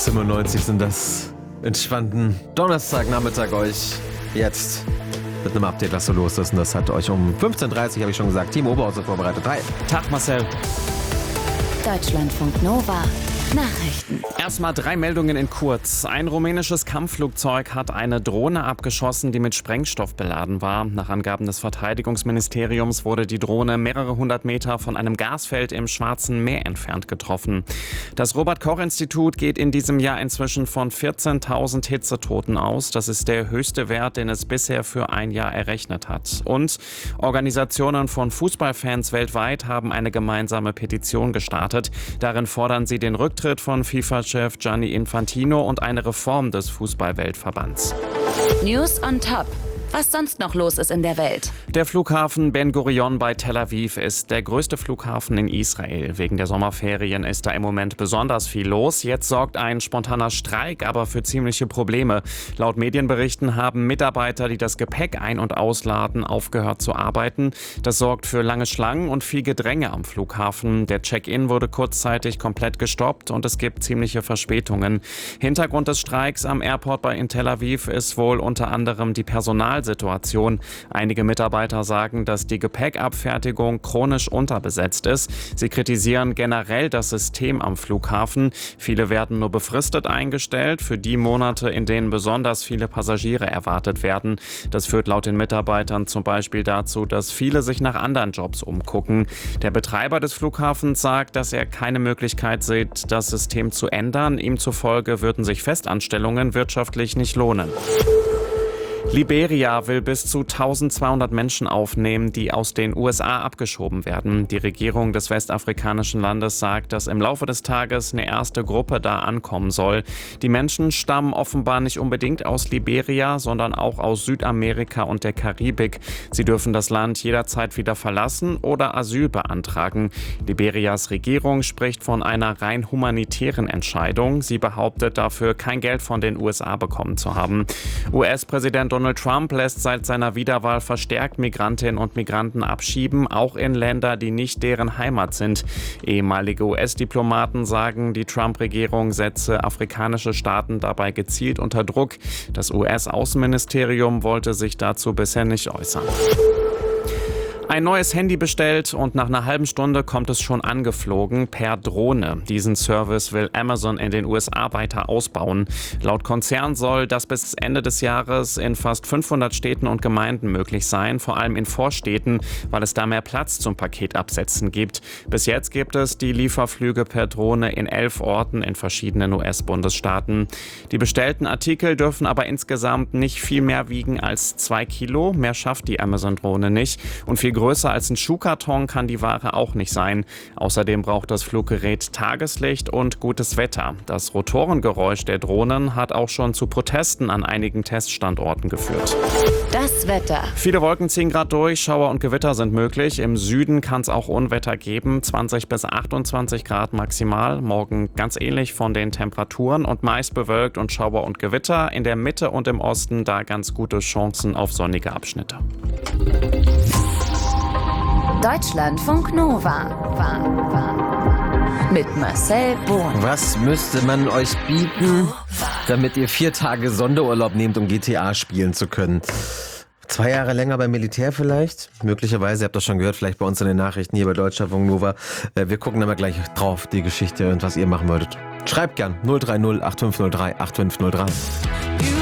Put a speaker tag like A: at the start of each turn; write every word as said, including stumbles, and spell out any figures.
A: siebenundneunzig sind das. Entspannten Donnerstagnachmittag euch jetzt mit einem Update, was so los ist. Und das hat euch um fünfzehn Uhr dreißig, habe ich schon gesagt, Team Oberhauser vorbereitet. Hi.
B: Tag, Marcel.
C: Deutschlandfunk Nova. Nachrichten.
B: Erstmal drei Meldungen in kurz. Ein rumänisches Kampfflugzeug hat eine Drohne abgeschossen, die mit Sprengstoff beladen war. Nach Angaben des Verteidigungsministeriums wurde die Drohne mehrere hundert Meter von einem Gasfeld im Schwarzen Meer entfernt getroffen. Das Robert-Koch-Institut geht in diesem Jahr inzwischen von vierzehntausend Hitzetoten aus. Das ist der höchste Wert, den es bisher für ein Jahr errechnet hat. Und Organisationen von Fußballfans weltweit haben eine gemeinsame Petition gestartet. Darin fordern sie den Rücktritt von FIFA-Chef Gianni Infantino und eine Reform des Fußball-Weltverbands.
C: News on Top. Was sonst noch los ist in der Welt.
B: Der Flughafen Ben Gurion bei Tel Aviv ist der größte Flughafen in Israel. Wegen der Sommerferien ist da im Moment besonders viel los. Jetzt sorgt ein spontaner Streik aber für ziemliche Probleme. Laut Medienberichten haben Mitarbeiter, die das Gepäck ein- und ausladen, aufgehört zu arbeiten. Das sorgt für lange Schlangen und viel Gedränge am Flughafen. Der Check-in wurde kurzzeitig komplett gestoppt und es gibt ziemliche Verspätungen. Hintergrund des Streiks am Airport bei in Tel Aviv ist wohl unter anderem die Personal Situation. Einige Mitarbeiter sagen, dass die Gepäckabfertigung chronisch unterbesetzt ist. Sie kritisieren generell das System am Flughafen. Viele werden nur befristet eingestellt, für die Monate, in denen besonders viele Passagiere erwartet werden. Das führt laut den Mitarbeitern zum Beispiel dazu, dass viele sich nach anderen Jobs umgucken. Der Betreiber des Flughafens sagt, dass er keine Möglichkeit sieht, das System zu ändern. Ihm zufolge würden sich Festanstellungen wirtschaftlich nicht lohnen. Liberia will bis zu eintausendzweihundert Menschen aufnehmen, die aus den U S A abgeschoben werden. Die Regierung des westafrikanischen Landes sagt, dass im Laufe des Tages eine erste Gruppe da ankommen soll. Die Menschen stammen offenbar nicht unbedingt aus Liberia, sondern auch aus Südamerika und der Karibik. Sie dürfen das Land jederzeit wieder verlassen oder Asyl beantragen. Liberias Regierung spricht von einer rein humanitären Entscheidung. Sie behauptet dafür, kein Geld von den U S A bekommen zu haben. U S-Präsident Donald Trump lässt seit seiner Wiederwahl verstärkt Migrantinnen und Migranten abschieben, auch in Länder, die nicht deren Heimat sind. Ehemalige U S-Diplomaten sagen, die Trump-Regierung setze afrikanische Staaten dabei gezielt unter Druck. Das U S-Außenministerium wollte sich dazu bisher nicht äußern. Ein neues Handy bestellt und nach einer halben Stunde kommt es schon angeflogen per Drohne. Diesen Service will Amazon in den U S A weiter ausbauen. Laut Konzern soll das bis Ende des Jahres in fast fünfhundert Städten und Gemeinden möglich sein, vor allem in Vorstädten, weil es da mehr Platz zum Paketabsetzen gibt. Bis jetzt gibt es die Lieferflüge per Drohne in elf Orten in verschiedenen U S-Bundesstaaten. Die bestellten Artikel dürfen aber insgesamt nicht viel mehr wiegen als zwei Kilo. Mehr schafft die Amazon-Drohne nicht. Und viel größer als ein Schuhkarton kann die Ware auch nicht sein. Außerdem braucht das Fluggerät Tageslicht und gutes Wetter. Das Rotorengeräusch der Drohnen hat auch schon zu Protesten an einigen Teststandorten geführt.
C: Das Wetter.
B: Viele Wolken ziehen gerade durch, Schauer und Gewitter sind möglich. Im Süden kann es auch Unwetter geben, zwanzig bis achtundzwanzig Grad maximal. Morgen ganz ähnlich von den Temperaturen und meist bewölkt und Schauer und Gewitter. In der Mitte und im Osten da ganz gute Chancen auf sonnige Abschnitte.
C: Deutschlandfunk Nova. War, war. Mit Marcel Bohn.
A: Was müsste man euch bieten, damit ihr vier Tage Sonderurlaub nehmt, um G T A spielen zu können? Zwei Jahre länger beim Militär vielleicht? Möglicherweise, ihr habt das schon gehört, vielleicht bei uns in den Nachrichten hier bei Deutschlandfunk Nova. Wir gucken dann mal gleich drauf, die Geschichte und was ihr machen würdet. Schreibt gern null drei null acht fünf null drei acht fünf null drei.